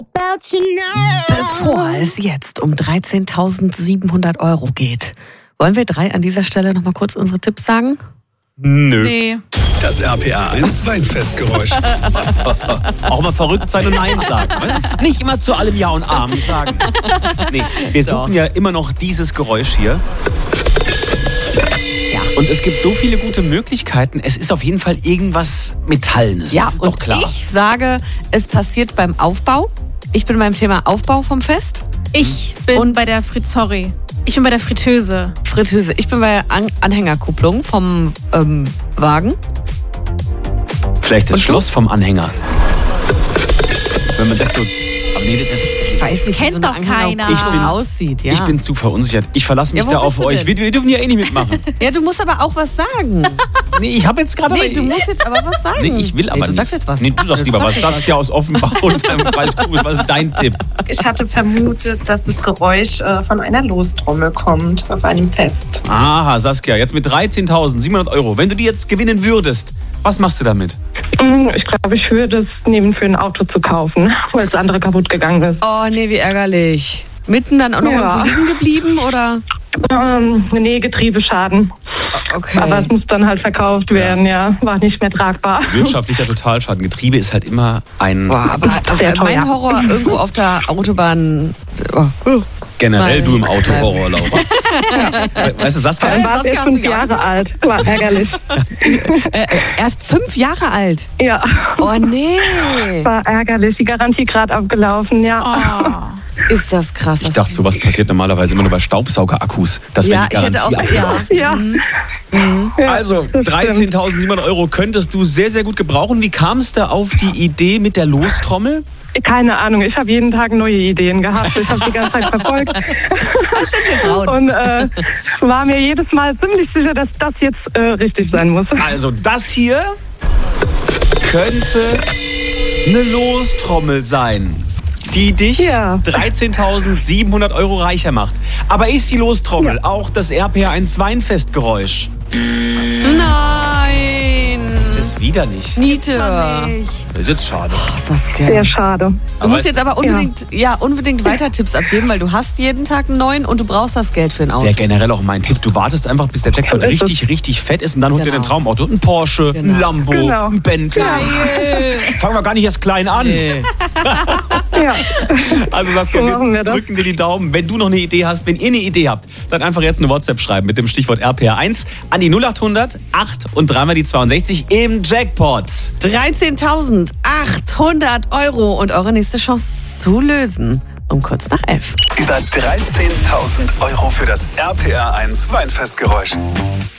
Bevor es jetzt um 13.700 Euro geht, wollen wir 3 an dieser Stelle noch mal kurz unsere Tipps sagen? Nö. Nee. Das RPA1 Weinfestgeräusch. Auch mal verrückt sein und Nein sagen. Ne? Nicht immer zu allem Ja und Amen sagen. Nee, wir suchen ja immer noch dieses Geräusch hier. Ja. Und es gibt so viele gute Möglichkeiten. Es ist auf jeden Fall irgendwas Metallenes. Ja, das ist und doch klar. ich sage, es passiert beim Aufbau. Ich bin beim Thema Aufbau vom Fest. Ich bin bei der Ich bin bei der Fritteuse. Fritteuse. Ich bin bei der Anhängerkupplung vom Wagen. Vielleicht das Und du? Schloss vom Anhänger. Wenn man das so... Aber nee, das... Ich weiß nicht, Kennt wie so eine doch keiner. Anhängerkupplung aussieht. Ja. Ich bin zu verunsichert. Ich verlasse mich Ja, wo da bist auf du euch. denn? Wir dürfen ja eh nicht mitmachen. Ja, du musst aber auch was sagen. Nee, ich habe jetzt gerade... Nee, du musst jetzt aber was sagen. Nee, ich will aber nee, du nicht. sagst jetzt was. Nee, du sagst lieber was. Saskia aus Offenbach und Weißkugel. Was ist dein Tipp? Ich hatte vermutet, dass das Geräusch von einer Lostrommel kommt auf einem Fest. Aha, Saskia, jetzt mit 13.700 Euro. Wenn du die jetzt gewinnen würdest, was machst du damit? Ich glaube, ich würde es nehmen, für ein Auto zu kaufen, weil das andere kaputt gegangen ist. Oh, nee, wie ärgerlich. Mitten dann auch noch Ja. irgendwo liegen geblieben, oder? Nee, Getriebeschaden. Okay. Aber es muss dann halt verkauft werden, ja. War nicht mehr tragbar. Wirtschaftlicher Totalschaden. Getriebe ist halt immer ein... Boah, aber Sehr teuer. mein Horror irgendwo auf der Autobahn. Generell Nein. du im Auto-Horror, Laura. Weißt du, Saskia... Dann war es Saskia, erst hast du 5 ja Jahre gesagt? alt. War ärgerlich. Erst 5 Jahre alt. Ja, Oh nee. war ärgerlich. Die Garantie gerade abgelaufen, ja. Ist das krass. Ich dachte, sowas passiert normalerweise immer nur bei Staubsauger-Akkus. Das wäre Ja, die ich hätte auch. Garantie abgelaufen. Ja. Ja, Also, das stimmt. 13.700 Euro könntest du sehr, sehr gut gebrauchen. Wie kamst du auf die Idee mit der Lostrommel? Keine Ahnung, ich habe jeden Tag neue Ideen gehabt. Ich habe die ganze Zeit verfolgt. Das sind wir Frauen. Und war mir jedes Mal ziemlich sicher, dass das jetzt richtig sein muss. Also, das hier könnte eine Lostrommel sein, die dich Ja. 13.700 Euro reicher macht. Aber ist die Lostrommel auch das RPA1 Weinfestgeräusch? Nein. Das ist wieder nicht. Niete. Das ist jetzt schade. Saskia. Sehr schade. Du musst jetzt aber unbedingt weiter Tipps abgeben, weil du hast jeden Tag einen neuen und du brauchst das Geld für ein Auto. Wäre generell auch mein Tipp. Du wartest einfach, bis der Jackpot richtig, richtig fett ist und dann holst du dir Genau. dein Traumauto. Ein Porsche, ein Lambo, Genau. ein Bentley. Fangen wir gar nicht erst klein an. Nee. Ja. Also Saskia, So machen wir das. drücken dir die Daumen. Wenn du noch eine Idee hast, wenn ihr eine Idee habt, dann einfach jetzt eine WhatsApp schreiben mit dem Stichwort RPA1 an die 0800 8 und dreimal die 62 im Jackpot. 13.800 Euro und eure nächste Chance zu lösen. Um kurz nach 11. Über 13.000 Euro für das RPA1 Weinfestgeräusch.